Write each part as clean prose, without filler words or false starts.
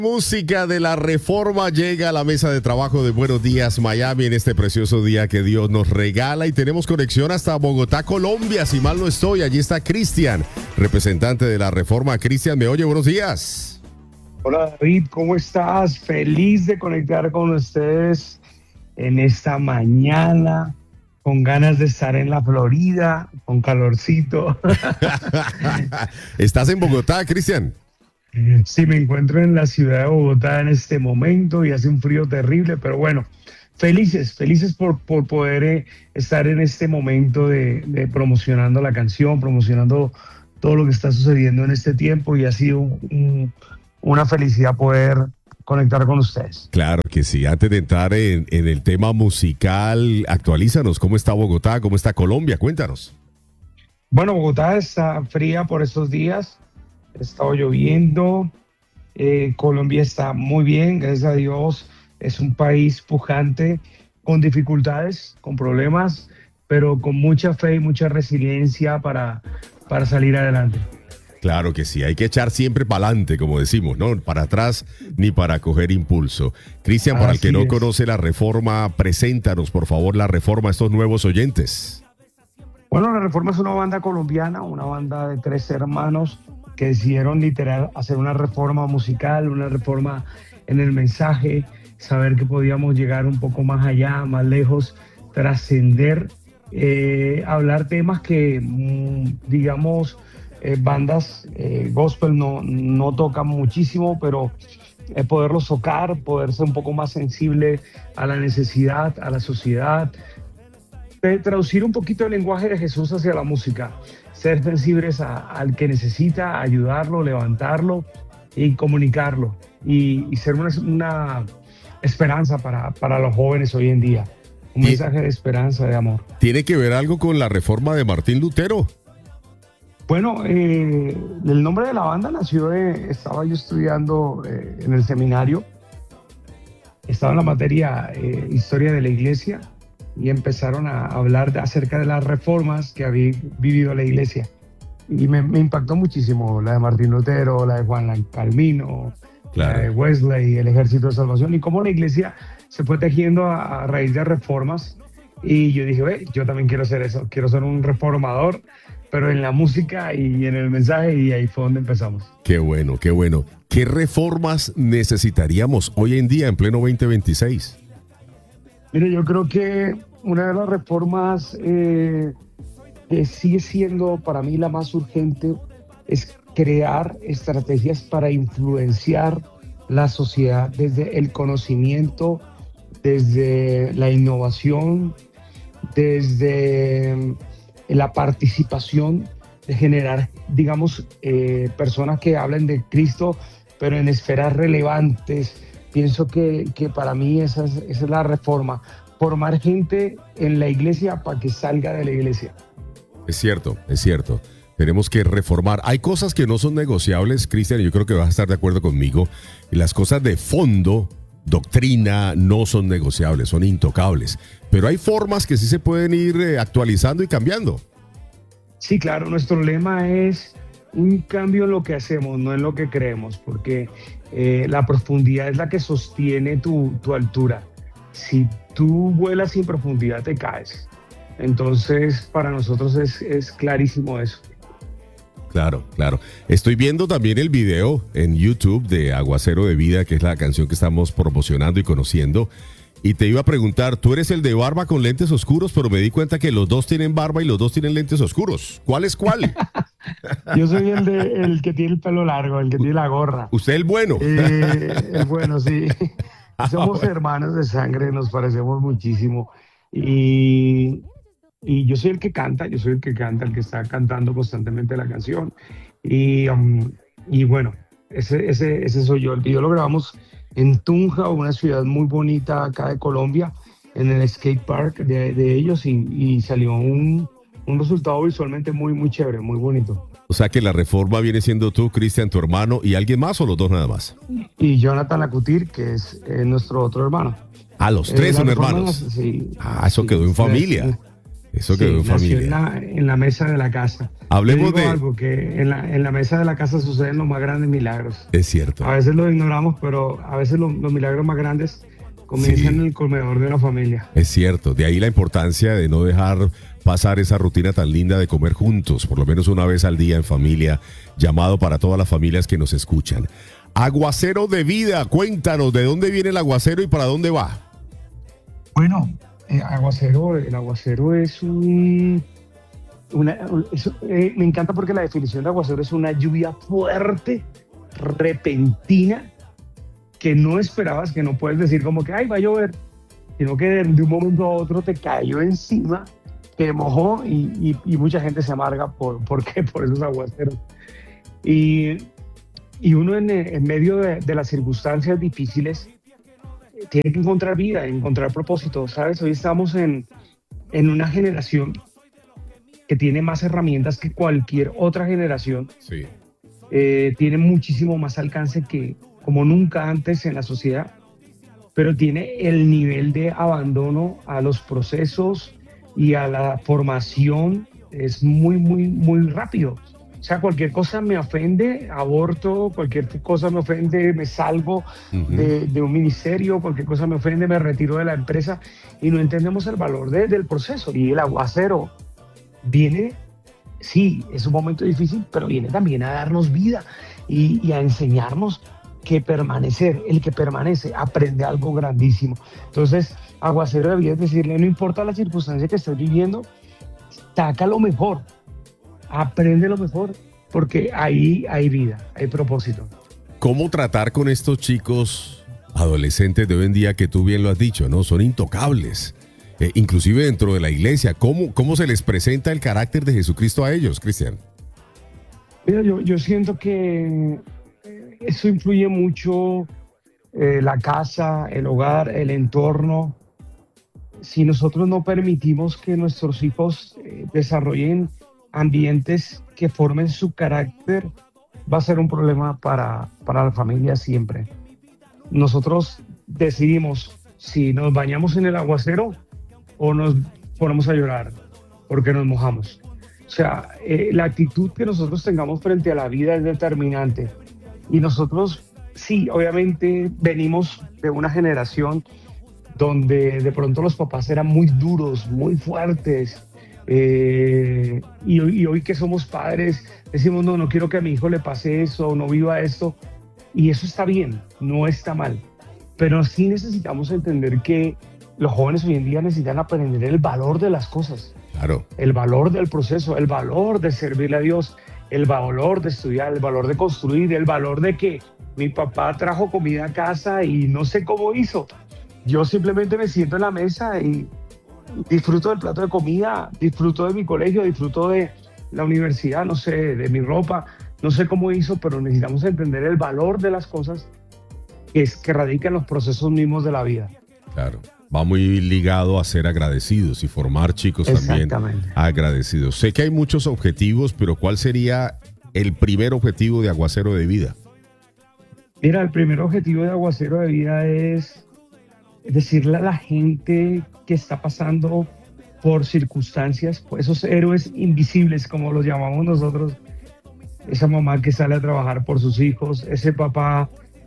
Música de la Reforma llega a la mesa de trabajo de Buenos Días Miami en este precioso día que Dios nos regala y tenemos conexión hasta Bogotá, Colombia, si mal no estoy. Allí está Cristian, representante de la Reforma. Cristian, ¿me oye? Buenos días. Hola David, ¿cómo estás? Feliz de conectar con ustedes en esta mañana, con ganas de estar en la Florida, con calorcito. ¿Estás en Bogotá, Cristian? Sí, me encuentro en la ciudad de Bogotá en este momento y hace un frío terrible, pero bueno, felices por poder estar en este momento de promocionando la canción, promocionando todo lo que está sucediendo en este tiempo y ha sido una felicidad poder conectar con ustedes. Claro que sí. Antes de entrar en el tema musical, actualízanos. ¿Cómo está Bogotá? ¿Cómo está Colombia? Cuéntanos. Bueno, Bogotá está fría por estos días. Ha estado lloviendo, Colombia está muy bien, gracias a Dios. Es un país pujante, con dificultades, con problemas, pero con mucha fe y mucha resiliencia para salir adelante. Claro que sí, hay que echar siempre para adelante, como decimos, ¿no? Para atrás ni para coger impulso. Cristian, para el que no conoce la Reforma, preséntanos, por favor, la Reforma a estos nuevos oyentes. Bueno, la Reforma es una banda colombiana, una banda de 3 hermanos que decidieron literal hacer una reforma musical, una reforma en el mensaje, saber que podíamos llegar un poco más allá, más lejos, trascender, hablar temas que, digamos, bandas gospel no tocan muchísimo, pero poderlos tocar, poder ser un poco más sensible a la necesidad, a la sociedad, traducir un poquito el lenguaje de Jesús hacia la música, ser sensibles al que necesita, ayudarlo, levantarlo y comunicarlo y ser una esperanza para los jóvenes hoy en día, un mensaje de esperanza, de amor. ¿Tiene que ver algo con la reforma de Martín Lutero? Bueno, el nombre de la banda nació estaba yo estudiando en el seminario, estaba en la materia Historia de la Iglesia, y empezaron a hablar acerca de las reformas que había vivido la iglesia. Y me impactó muchísimo la de Martín Lutero, la de Juan Calvino, claro, la de Wesley, el Ejército de Salvación, y cómo la iglesia se fue tejiendo a raíz de reformas. Y yo dije, yo también quiero hacer eso, quiero ser un reformador, pero en la música y en el mensaje, y ahí fue donde empezamos. Qué bueno, qué bueno. ¿Qué reformas necesitaríamos hoy en día, en pleno 2026? Mire, yo creo que una de las reformas que sigue siendo para mí la más urgente es crear estrategias para influenciar la sociedad desde el conocimiento, desde la innovación, desde la participación, de generar, digamos, personas que hablen de Cristo, pero en esferas relevantes. Pienso que para mí esa es la reforma, formar gente en la iglesia para que salga de la iglesia. Es cierto, es cierto. Tenemos que reformar. Hay cosas que no son negociables, Cristian, y yo creo que vas a estar de acuerdo conmigo. Y las cosas de fondo, doctrina, no son negociables, son intocables. Pero hay formas que sí se pueden ir actualizando y cambiando. Sí, claro, nuestro lema es un cambio en lo que hacemos, no en lo que creemos, porque la profundidad es la que sostiene tu altura. Si tú vuelas sin profundidad, te caes. Entonces, para nosotros es clarísimo eso. Claro, claro. Estoy viendo también el video en YouTube de Aguacero de Vida, que es la canción que estamos promocionando y conociendo. Y te iba a preguntar, tú eres el de barba con lentes oscuros, pero me di cuenta que los dos tienen barba y los dos tienen lentes oscuros. ¿Cuál es cuál? Yo soy el que tiene el pelo largo, el que tiene la gorra. ¿Usted el bueno? El bueno, sí. Somos hermanos de sangre, nos parecemos muchísimo. Y yo soy el que canta, el que está cantando constantemente la canción. Y bueno, ese soy yo. El video lo grabamos en Tunja, una ciudad muy bonita acá de Colombia, en el skate park de ellos, y salió un resultado visualmente muy, muy chévere, muy bonito. O sea que la reforma viene siendo tú, Cristian, tu hermano, y alguien más, o los dos nada más. Y Jonathan Lacutir, que es nuestro otro hermano. Ah, los tres son hermanos. Sí. Eso quedó en familia. Eso quedó Sí, en nació familia. en la mesa de la casa. Te Hablemos digo de... algo, que en la mesa de la casa suceden los más grandes milagros. Es A cierto. veces lo ignoramos, pero a veces los milagros más grandes comienzan en Sí, el comedor de una familia. es cierto. De ahí la importancia de no dejar pasar esa rutina tan linda de comer juntos, por lo menos una vez al día en familia, llamado para todas las familias que nos escuchan. Aguacero de vida, cuéntanos de dónde viene el aguacero y para dónde va. Bueno, el aguacero es me encanta porque la definición de aguacero es una lluvia fuerte, repentina, que no esperabas, que no puedes decir como que, ay, va a llover, sino que de un momento a otro te cayó encima, te mojó y mucha gente se amarga ¿por qué? Por esos aguaceros. Y, y uno en medio de las circunstancias difíciles tiene que encontrar vida, encontrar propósito, ¿sabes? Hoy estamos en una generación que tiene más herramientas que cualquier otra generación, Sí. tiene muchísimo más alcance que como nunca antes en la sociedad, pero tiene el nivel de abandono a los procesos y a la formación es muy, muy, muy rápido. O sea, cualquier cosa me ofende, aborto, cualquier cosa me ofende, me salgo Ujú. de un ministerio, cualquier cosa me ofende, me retiro de la empresa y no entendemos el valor del proceso. Y el aguacero viene, sí, es un momento difícil, pero viene también a darnos vida y a enseñarnos que permanecer, el que permanece, aprende algo grandísimo. Entonces, aguacero de vida es decirle, no importa la circunstancia que estés viviendo, saca lo mejor, aprende lo mejor, porque ahí hay vida, hay propósito. ¿Cómo tratar con estos chicos adolescentes de hoy en día que tú bien lo has dicho, ¿no? Son intocables. Inclusive dentro de la iglesia, ¿cómo se les presenta el carácter de Jesucristo a ellos, Cristian? Mira, yo siento que eso influye mucho, la casa, el hogar, el entorno. Si nosotros no permitimos que nuestros hijos desarrollen ambientes que formen su carácter, va a ser un problema para la familia siempre. Nosotros decidimos si nos bañamos en el aguacero o nos ponemos a llorar porque nos mojamos. O sea, la actitud que nosotros tengamos frente a la vida es determinante. Y nosotros, sí, obviamente venimos de una generación donde de pronto los papás eran muy duros, muy fuertes. Y hoy que somos padres, decimos, no, no quiero que a mi hijo le pase eso, no viva esto. Y eso está bien, no está mal. Pero sí necesitamos entender que los jóvenes hoy en día necesitan aprender el valor de las cosas, Claro. el valor del proceso, el valor de servirle a Dios, el valor de estudiar, el valor de construir, el valor de que mi papá trajo comida a casa y no sé cómo hizo. Yo simplemente me siento en la mesa y disfruto del plato de comida, disfruto de mi colegio, disfruto de la universidad, no sé, de mi ropa, no sé cómo hizo, pero necesitamos entender el valor de las cosas que radica en los procesos mismos de la vida. Claro. Va muy ligado a ser agradecidos y formar chicos también Exactamente. agradecidos. Sé que hay muchos objetivos, pero ¿cuál sería el primer objetivo de Aguacero de Vida? Mira, el primer objetivo de Aguacero de Vida es decirle a la gente que está pasando por circunstancias, pues esos héroes invisibles, como los llamamos nosotros, esa mamá que sale a trabajar por sus hijos, ese papá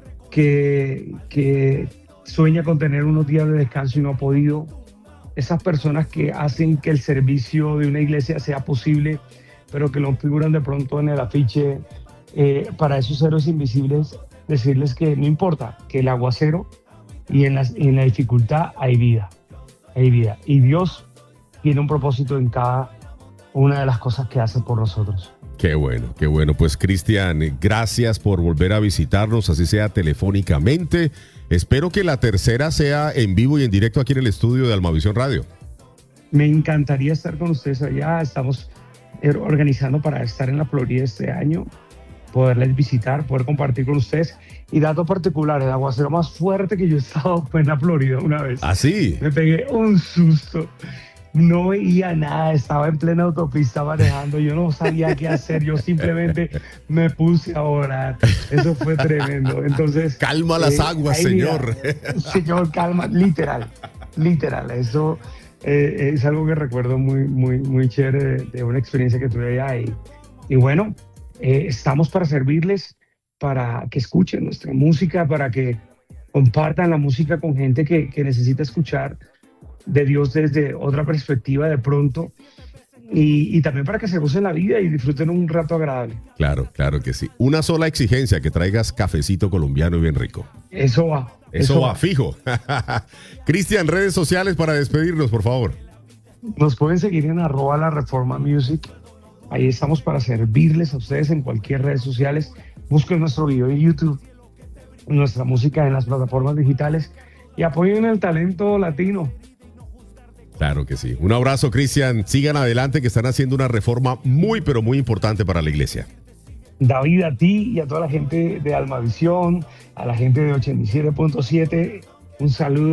que sueña con tener unos días de descanso y no ha podido, esas personas que hacen que el servicio de una iglesia sea posible, pero que lo figuran de pronto en el afiche, para esos héroes invisibles, decirles que no importa, que el aguacero y en la dificultad hay vida, hay vida. Y Dios tiene un propósito en cada una de las cosas que hace por nosotros. Qué bueno, qué bueno. Pues Cristian, gracias por volver a visitarnos, así sea telefónicamente. Espero que la tercera sea en vivo y en directo aquí en el estudio de Almavisión Radio. Me encantaría estar con ustedes allá. Estamos organizando para estar en la Florida este año, poderles visitar, poder compartir con ustedes. Y dato particular, el aguacero más fuerte que yo he estado fue en la Florida una vez. ¿Ah, sí? Me pegué un susto. No veía nada, estaba en plena autopista manejando, yo no sabía qué hacer, yo simplemente me puse a orar. Eso fue tremendo. Entonces, Calma las aguas, ahí, señor. Señor, calma, literal, literal. Eso Es algo que recuerdo muy, muy, muy chévere de una experiencia que tuve allá. Y bueno, estamos para servirles, para que escuchen nuestra música, para que compartan la música con gente que necesita escuchar de Dios desde otra perspectiva de pronto. Y también para que se gocen la vida y disfruten un rato agradable. Claro, claro que sí. Una sola exigencia, que traigas cafecito colombiano y bien rico. Eso va. Eso va fijo. Cristian, redes sociales para despedirnos, por favor. Nos pueden seguir en @lareformamusic. Ahí estamos para servirles a ustedes en cualquier redes sociales. Busquen nuestro video en YouTube, nuestra música en las plataformas digitales y apoyen el talento latino. Claro que sí. Un abrazo, Cristian. Sigan adelante, que están haciendo una reforma muy, pero muy importante para la iglesia. David, a ti y a toda la gente de Almavisión, a la gente de 87.7, un saludo.